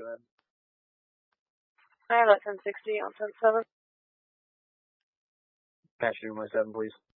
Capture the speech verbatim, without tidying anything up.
go ahead. I have that ten sixty on ten seven. Passenger one seven, please.